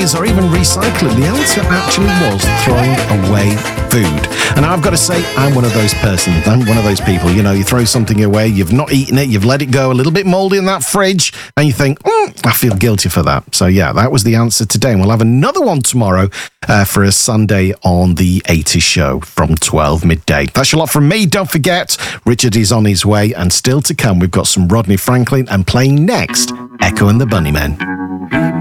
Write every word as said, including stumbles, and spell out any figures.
beers or even recycling. The answer actually was throwing away food. And I've got to say, I'm one of those persons. I'm one of those people. You know, you throw something away, you've not eaten it, you've let it go a little bit mouldy in that fridge, and you think, mm, I feel guilty for that. So yeah, that was the answer today. And we'll have another one tomorrow uh, for a Sunday on the eighties show from twelve midday. That's a lot from me. Don't forget, Richard is on his way, and still to come, we've got some Rodney Franklin, and playing next, Echo and the Bunnymen.